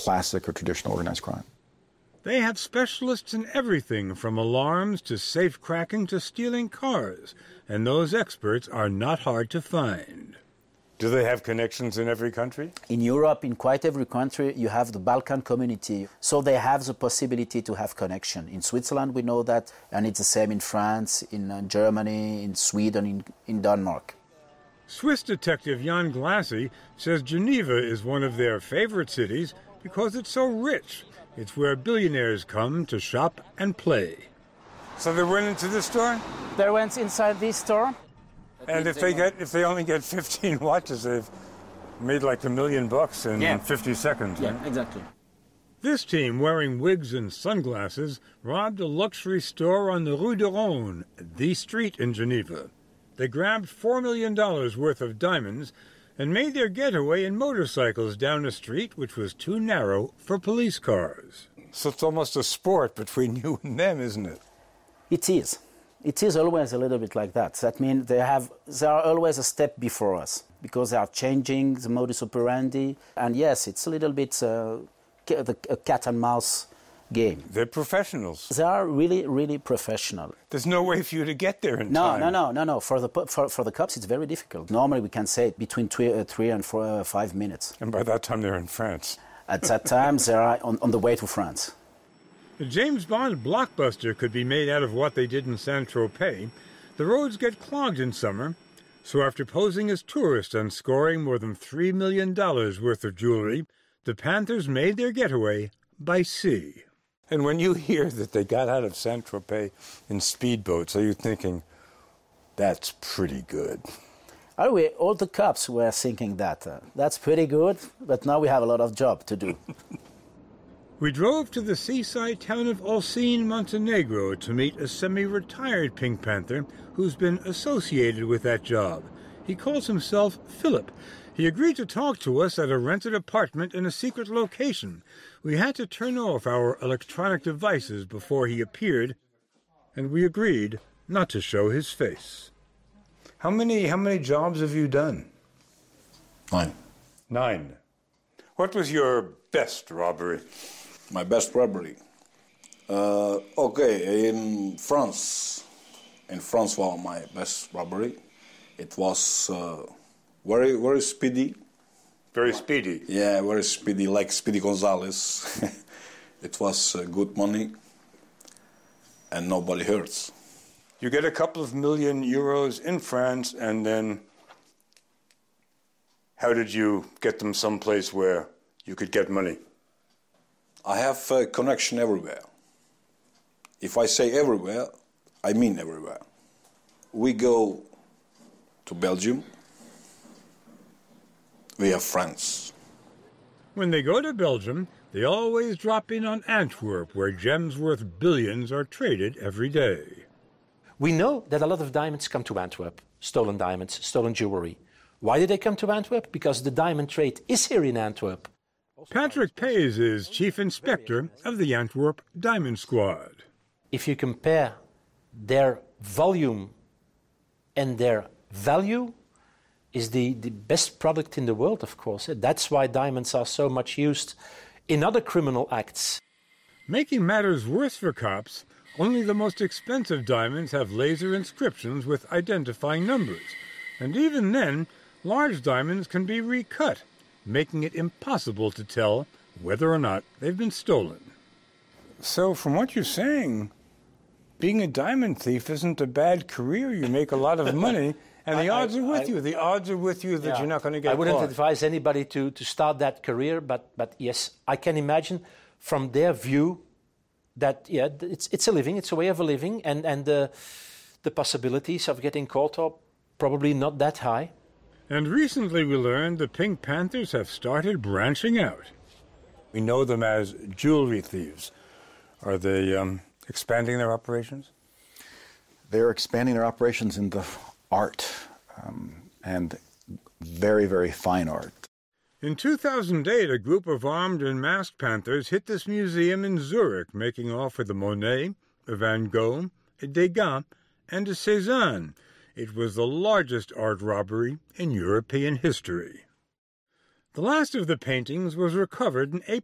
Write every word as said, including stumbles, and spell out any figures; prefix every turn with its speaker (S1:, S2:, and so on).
S1: classic or traditional organized crime.
S2: They have specialists in everything from alarms to safe cracking to stealing cars, and those experts are not hard to find. Do they have connections in every country?
S3: In Europe, in quite every country, you have the Balkan community, so they have the possibility to have connection. In Switzerland, we know that, and it's the same in France, in uh, Germany, in Sweden, in, in Denmark.
S2: Swiss detective Jan Glassi says Geneva is one of their favorite cities because it's so rich. It's where billionaires come to shop and play. So they went into this store?
S3: They went inside this store.
S2: And if they get, if they only get fifteen watches, they've made like a million bucks in
S3: yeah.
S2: fifty seconds.
S3: Yeah,
S2: right?
S3: exactly.
S2: This team, wearing wigs and sunglasses, robbed a luxury store on the Rue de Rhône, the street in Geneva. They grabbed four million dollars worth of diamonds and made their getaway in motorcycles down a street which was too narrow for police cars. So it's almost a sport between you and them, isn't it?
S3: It is. It is always a little bit like that. That means they have, they are always a step before us because they are changing the modus operandi. And yes, it's a little bit uh, a cat and mouse game.
S2: They're professionals.
S3: They are really, really professional.
S2: There's no way for you to get there in
S3: no,
S2: time.
S3: No, no, no, no. For the for, for the cops, it's very difficult. Normally, we can say between three, uh, three and four, uh, five minutes.
S2: And by that time, they're in France.
S3: At that time, they are on, on the way to France.
S2: A James Bond blockbuster could be made out of what they did in Saint-Tropez. The roads get clogged in summer, so after posing as tourists and scoring more than three million dollars worth of jewelry, the Panthers made their getaway by sea. And when you hear that they got out of Saint-Tropez in speedboats, are you thinking, that's pretty good?
S3: Are we, all the cops were thinking that. Uh, that's pretty good, but now we have a lot of job to do.
S2: We drove to the seaside town of Olsztyn, Montenegro, to meet a semi-retired Pink Panther who's been associated with that job. He calls himself Philip. He agreed to talk to us at a rented apartment in a secret location. We had to turn off our electronic devices before he appeared, and we agreed not to show his face. How many, how many jobs have you done?
S4: Nine.
S2: Nine. What was your best robbery?
S4: My best robbery? Uh, okay, in France. In France was my best robbery. It was uh, very, very speedy.
S2: Very speedy?
S4: Yeah, very speedy, like Speedy Gonzales. It was uh, good money, and nobody hurts.
S2: You get a couple of million euros in France, and then how did you get them someplace where you could get money?
S4: I have a connection everywhere. If I say everywhere, I mean everywhere. We go to Belgium. We have France.
S2: When they go to Belgium, they always drop in on Antwerp, where gems worth billions are traded every day.
S5: We know that a lot of diamonds come to Antwerp, stolen diamonds, stolen jewelry. Why do they come to Antwerp? Because the diamond trade is here in Antwerp.
S2: Patrick Pays is chief inspector of the Antwerp Diamond Squad.
S5: If you compare their volume and their value, is the, the best product in the world, of course. That's why diamonds are so much used in other criminal acts.
S2: Making matters worse for cops, only the most expensive diamonds have laser inscriptions with identifying numbers. And even then, large diamonds can be recut, making it impossible to tell whether or not they've been stolen. So from what you're saying, being a diamond thief isn't a bad career. You make a lot of money, and the I, odds are with I, you. The odds are with you that yeah, you're not going to get
S5: I wouldn't
S2: caught.
S5: advise anybody to, to start that career, but, but yes, I can imagine from their view that, yeah, it's, it's a living, it's a way of a living, and, and uh, the possibilities of getting caught are probably not that high.
S2: And recently we learned the Pink Panthers have started branching out. We know them as jewelry thieves. Are they um, expanding their operations?
S1: They're expanding their operations into art, um, and very, very fine art.
S2: In two thousand eight, a group of armed and masked panthers hit this museum in Zurich, making off with a Monet, a Van Gogh, a Degas, and a Cézanne. It was the largest art robbery in European history. The last of the paintings was recovered in April.